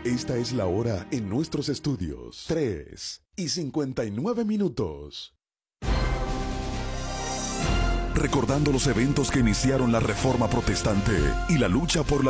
Esta es la hora en nuestros estudios. 3:59. Recordando los eventos que iniciaron la Reforma Protestante y la lucha por la